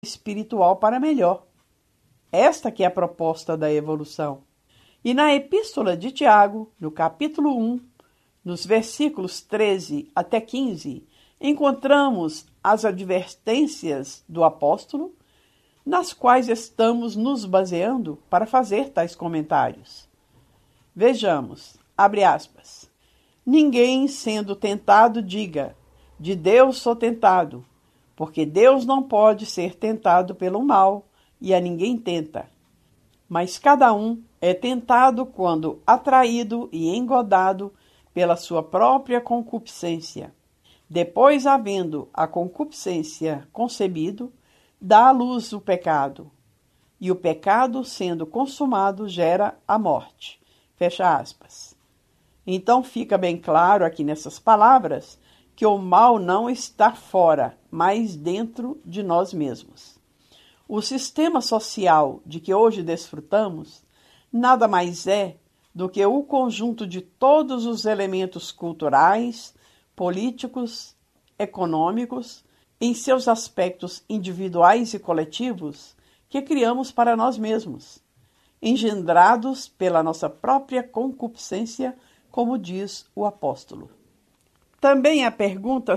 espiritual para melhor. Esta que é a proposta da evolução. E na Epístola de Tiago, no capítulo 1, nos versículos 13 até 15, encontramos as advertências do apóstolo, nas quais estamos nos baseando para fazer tais comentários. Vejamos, abre aspas. Ninguém sendo tentado diga, de Deus sou tentado, porque Deus não pode ser tentado pelo mal, e a ninguém tenta. Mas cada um é tentado quando atraído e engodado pela sua própria concupiscência. Depois, havendo a concupiscência concebido, dá à luz o pecado. E o pecado, sendo consumado, gera a morte. Fecha aspas. Então fica bem claro aqui nessas palavras que o mal não está fora, mas dentro de nós mesmos. O sistema social de que hoje desfrutamos nada mais é do que o conjunto de todos os elementos culturais, políticos, econômicos, em seus aspectos individuais e coletivos, que criamos para nós mesmos, engendrados pela nossa própria concupiscência, como diz o apóstolo. Também a pergunta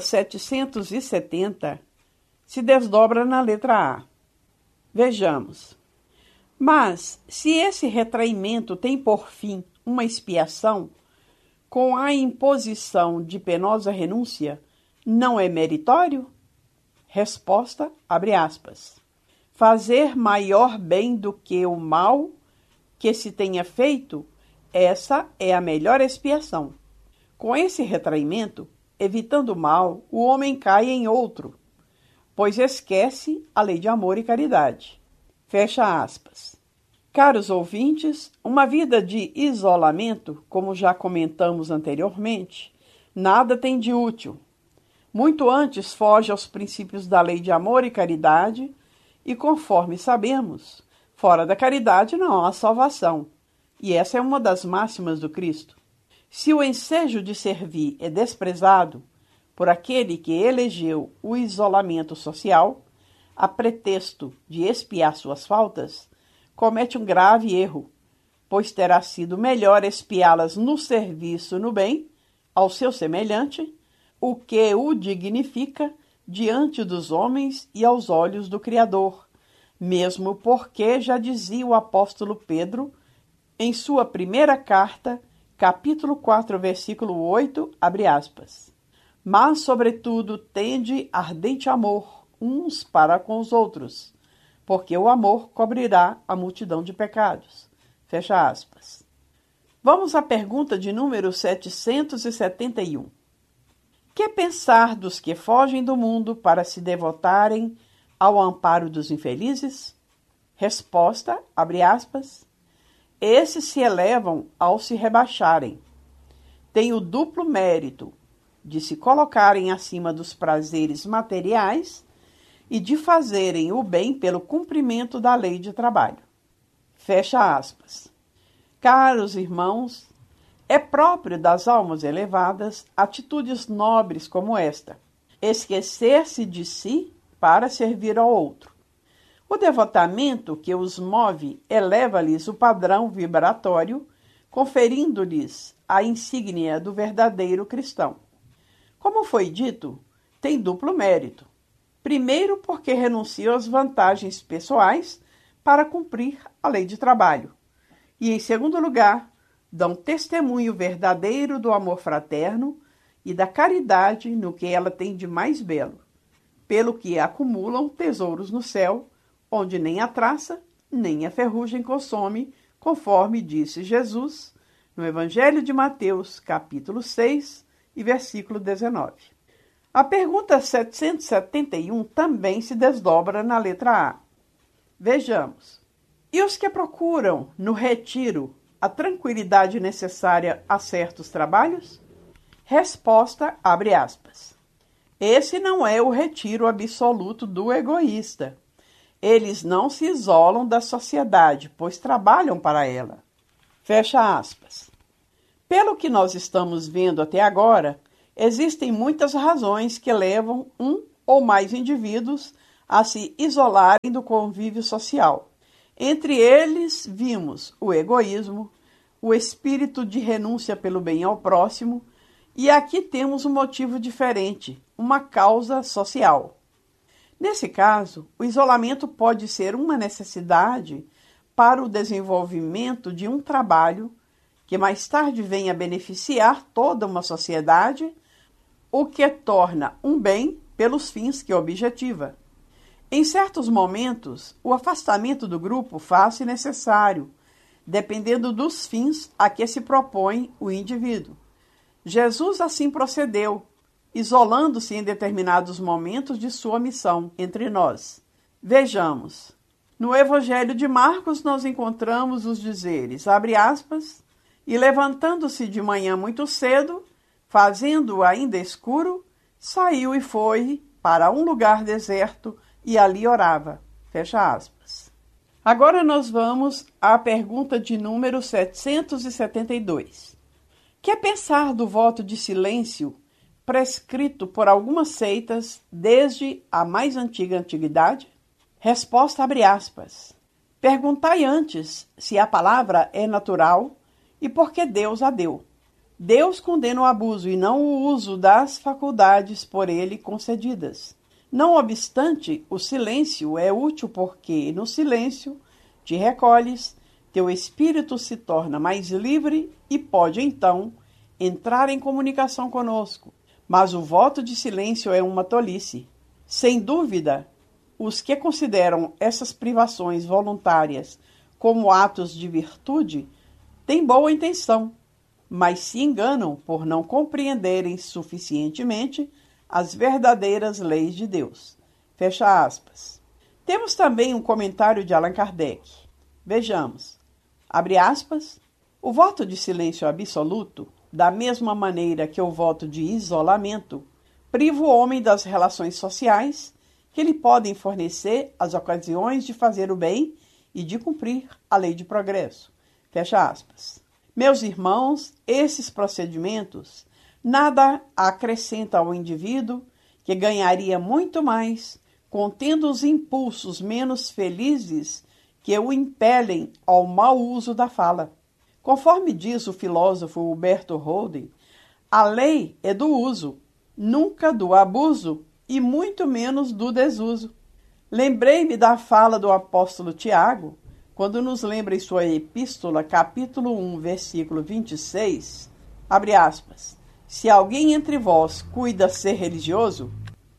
770 se desdobra na letra A. Vejamos. Mas, se esse retraimento tem por fim uma expiação, com a imposição de penosa renúncia, não é meritório? Resposta, abre aspas. Fazer maior bem do que o mal que se tenha feito, essa é a melhor expiação. Com esse retraimento, evitando o mal, o homem cai em outro, pois esquece a lei de amor e caridade. Fecha aspas. Caros ouvintes, uma vida de isolamento, como já comentamos anteriormente, nada tem de útil. Muito antes foge aos princípios da lei de amor e caridade, e conforme sabemos, fora da caridade não há salvação. E essa é uma das máximas do Cristo. Se o ensejo de servir é desprezado por aquele que elegeu o isolamento social, a pretexto de expiar suas faltas, comete um grave erro, pois terá sido melhor expiá-las no serviço no bem, ao seu semelhante, o que o dignifica diante dos homens e aos olhos do Criador, mesmo porque já dizia o apóstolo Pedro, em sua primeira carta, capítulo 4, versículo 8, abre aspas. Mas, sobretudo, tende ardente amor uns para com os outros, porque o amor cobrirá a multidão de pecados. Fecha aspas. Vamos à pergunta de número 771. Que pensar dos que fogem do mundo para se devotarem ao amparo dos infelizes? Resposta, abre aspas. Esses se elevam ao se rebaixarem. Têm o duplo mérito de se colocarem acima dos prazeres materiais e de fazerem o bem pelo cumprimento da lei de trabalho. Fecha aspas. Caros irmãos, é próprio das almas elevadas atitudes nobres como esta, esquecer-se de si para servir ao outro. O devotamento que os move eleva-lhes o padrão vibratório, conferindo-lhes a insígnia do verdadeiro cristão. Como foi dito, tem duplo mérito. Primeiro, porque renunciam às vantagens pessoais para cumprir a lei de trabalho. E, em segundo lugar, dão testemunho verdadeiro do amor fraterno e da caridade no que ela tem de mais belo, pelo que acumulam tesouros no céu, onde nem a traça, nem a ferrugem consome, conforme disse Jesus no Evangelho de Mateus, capítulo 6, e versículo 19. A pergunta 771 também se desdobra na letra A. Vejamos. E os que procuram, no retiro, a tranquilidade necessária a certos trabalhos? Resposta, abre aspas. Esse não é o retiro absoluto do egoísta. Eles não se isolam da sociedade, pois trabalham para ela. Fecha aspas. Pelo que nós estamos vendo até agora, existem muitas razões que levam um ou mais indivíduos a se isolarem do convívio social. Entre eles, vimos o egoísmo, o espírito de renúncia pelo bem ao próximo, e aqui temos um motivo diferente, uma causa social. Nesse caso, o isolamento pode ser uma necessidade para o desenvolvimento de um trabalho que mais tarde venha a beneficiar toda uma sociedade, o que torna um bem pelos fins que objetiva. Em certos momentos, o afastamento do grupo faz-se necessário, dependendo dos fins a que se propõe o indivíduo. Jesus assim procedeu, isolando-se em determinados momentos de sua missão entre nós. Vejamos. No Evangelho de Marcos, nós encontramos os dizeres, abre aspas, e levantando-se de manhã muito cedo, fazendo ainda escuro, saiu e foi para um lugar deserto e ali orava. Fecha aspas. Agora nós vamos à pergunta de número 772. Que pensar do voto de silêncio prescrito por algumas seitas desde a mais antiga antiguidade? Resposta abre aspas. Perguntai antes se a palavra é natural e por que Deus a deu. Deus condena o abuso e não o uso das faculdades por ele concedidas. Não obstante, o silêncio é útil porque, no silêncio, te recolhes, teu espírito se torna mais livre e pode, então, entrar em comunicação conosco. Mas o voto de silêncio é uma tolice. Sem dúvida, os que consideram essas privações voluntárias como atos de virtude têm boa intenção, mas se enganam por não compreenderem suficientemente as verdadeiras leis de Deus. Fecha aspas. Temos também um comentário de Allan Kardec. Vejamos. Abre aspas. O voto de silêncio absoluto, da mesma maneira que o voto de isolamento, priva o homem das relações sociais que lhe podem fornecer as ocasiões de fazer o bem e de cumprir a lei de progresso. Fecha aspas. Meus irmãos, esses procedimentos nada acrescenta ao indivíduo, que ganharia muito mais contendo os impulsos menos felizes que o impelem ao mau uso da fala. Conforme diz o filósofo Huberto Holden, a lei é do uso, nunca do abuso e muito menos do desuso. Lembrei-me da fala do apóstolo Tiago, quando nos lembra em sua epístola, capítulo 1, versículo 26, abre aspas, se alguém entre vós cuida ser religioso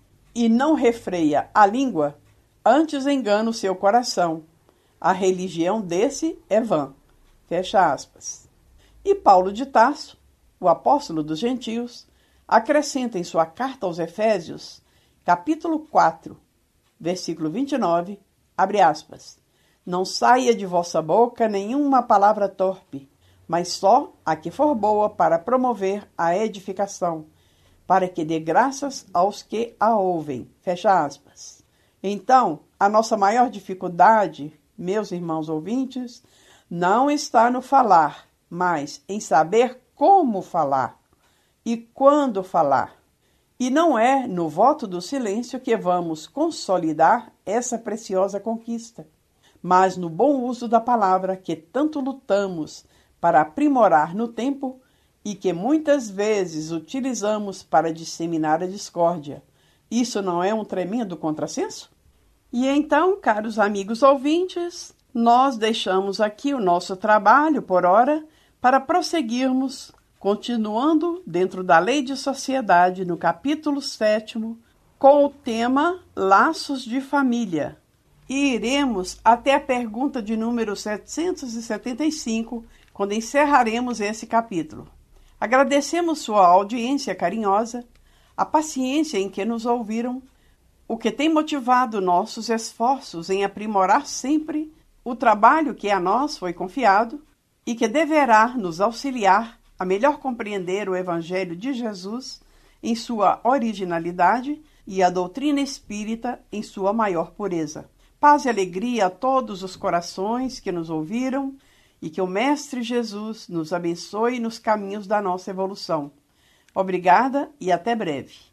e não refreia a língua, antes engana o seu coração. A religião desse é vã. Fecha aspas. E Paulo de Tarso, o apóstolo dos gentios, acrescenta em sua carta aos Efésios, capítulo 4, versículo 29, abre aspas, não saia de vossa boca nenhuma palavra torpe, mas só a que for boa para promover a edificação, para que dê graças aos que a ouvem. Fecha aspas. Então, a nossa maior dificuldade, meus irmãos ouvintes, não está no falar, mas em saber como falar e quando falar. E não é no voto do silêncio que vamos consolidar essa preciosa conquista, mas no bom uso da palavra que tanto lutamos para aprimorar no tempo e que muitas vezes utilizamos para disseminar a discórdia. Isso não é um tremendo contrassenso? E então, caros amigos ouvintes, nós deixamos aqui o nosso trabalho por hora para prosseguirmos, continuando dentro da Lei de Sociedade, no capítulo 7º, com o tema Laços de Família. E iremos até a pergunta de número 775, quando encerraremos esse capítulo. Agradecemos sua audiência carinhosa, a paciência em que nos ouviram, o que tem motivado nossos esforços em aprimorar sempre o trabalho que a nós foi confiado e que deverá nos auxiliar a melhor compreender o Evangelho de Jesus em sua originalidade e a doutrina espírita em sua maior pureza. Paz e alegria a todos os corações que nos ouviram e que o Mestre Jesus nos abençoe nos caminhos da nossa evolução. Obrigada e até breve.